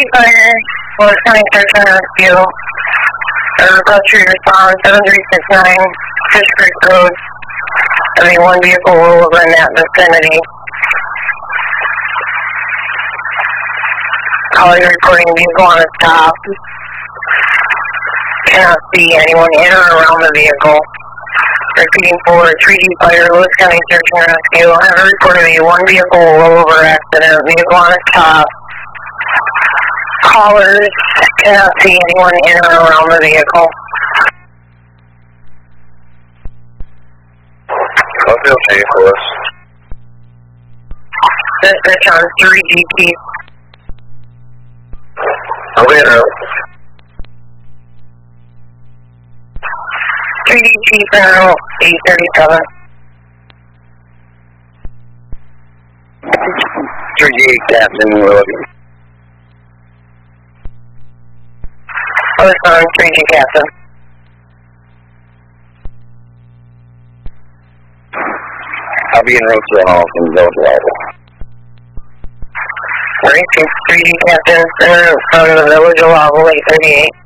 Fire, Lewis County Search and Rescue. Request your response, 7369 Fish Creek Road. Having one vehicle roll over in that vicinity. Caller reporting vehicle on a stop. Cannot see anyone in or around the vehicle. Repeating for 3D Fire, Lewis County Search and Rescue. I have reported a one vehicle rollover accident, vehicle on its top. Callers cannot see anyone in or around the vehicle. I'll feel safe for us. Dispatch on 3DP. I'll be in route. 3DP Federal 837. 38 Captain, we're looking. Lewis on 3G Captain. I'll be in route to the hall from Village Level. 3G Captain, from the Village of Level 838.